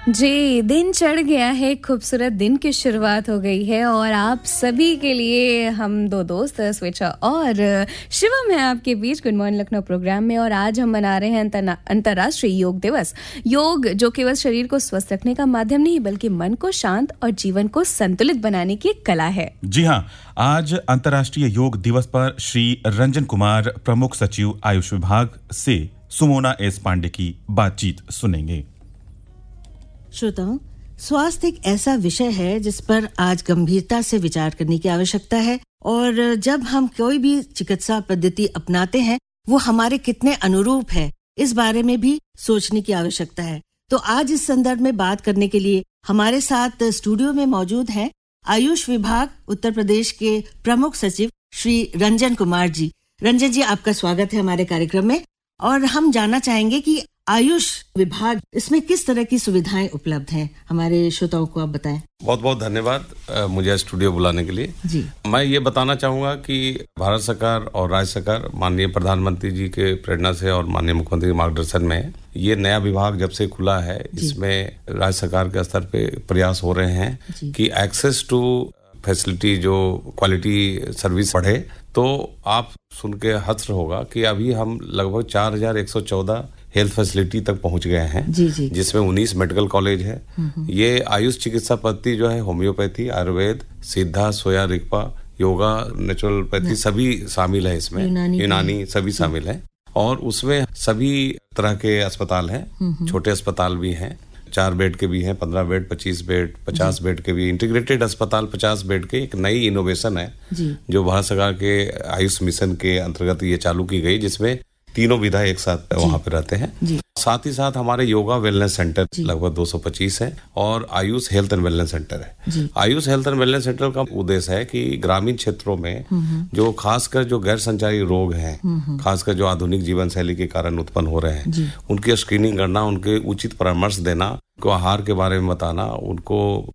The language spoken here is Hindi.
जी, दिन चढ़ गया है, खूबसूरत दिन की शुरुआत हो गई है और आप सभी के लिए हम दो दोस्त स्वेच्छा और शिवम है आपके बीच गुड मॉर्निंग लखनऊ प्रोग्राम में। और आज हम मना रहे हैं अंतर्राष्ट्रीय योग दिवस। योग जो केवल शरीर को स्वस्थ रखने का माध्यम नहीं बल्कि मन को शांत और जीवन को संतुलित बनाने की कला है। जी हाँ, आज अंतर्राष्ट्रीय योग दिवस पर श्री रंजन कुमार, प्रमुख सचिव आयुष विभाग से सुमोना एस पांडे की बातचीत सुनेंगे। श्रोताओं, स्वास्थ्य एक ऐसा विषय है जिस पर आज गंभीरता से विचार करने की आवश्यकता है और जब हम कोई भी चिकित्सा पद्धति अपनाते हैं वो हमारे कितने अनुरूप है इस बारे में भी सोचने की आवश्यकता है। तो आज इस संदर्भ में बात करने के लिए हमारे साथ स्टूडियो में मौजूद हैं आयुष विभाग उत्तर प्रदेश के प्रमुख सचिव श्री रंजन कुमार जी। रंजन जी, आपका स्वागत है हमारे कार्यक्रम में और हम जानना चाहेंगे कि आयुष विभाग इसमें किस तरह की सुविधाएं उपलब्ध हैं, हमारे श्रोताओं को आप बताएं। बहुत बहुत धन्यवाद मुझे स्टूडियो बुलाने के लिए। जी, मैं ये बताना चाहूंगा कि भारत सरकार और राज्य सरकार माननीय प्रधानमंत्री जी के प्रेरणा से और माननीय मुख्यमंत्री के मार्गदर्शन में ये नया विभाग जब से खुला है, इसमें राज्य सरकार के स्तर पे प्रयास हो रहे हैं कि एक्सेस टू फैसिलिटी जो क्वालिटी सर्विस बढ़े। तो आप सुन के हर्ष होगा कि अभी हम लगभग 4114 हेल्थ फैसिलिटी तक पहुंच गए हैं, जिसमें 19 मेडिकल कॉलेज है। ये आयुष चिकित्सा पद्धति जो है होम्योपैथी, आयुर्वेद, सिद्धा, सोया, रिगपा, योगा, नेचुरलपैथी सभी शामिल है इसमें, यूनानी सभी शामिल है। और उसमें सभी तरह के अस्पताल हैं, छोटे अस्पताल भी हैं, 4 बेड के भी हैं, 15 बेड, 25 बेड, 50 बेड के भी, इंटीग्रेटेड अस्पताल 50 बेड के। एक नई इनोवेशन है जो भारत सरकार के आयुष मिशन के अंतर्गत ये चालू की गई, जिसमें तीनों विधा एक साथ वहाँ पे रहते हैं। साथ ही साथ हमारे योगा वेलनेस सेंटर लगभग 225 है और Ayush health and wellness centre है। Ayush health and wellness centre का उद्देश्य है कि ग्रामीण क्षेत्रों में जो खासकर जो गैर संचारी रोग हैं, खासकर जो आधुनिक जीवन शैली के कारण उत्पन्न हो रहे हैं, उनकी स्क्रीनिंग करना, उनके उचित परामर्श देना, उनको आहार के बारे में बताना, उनको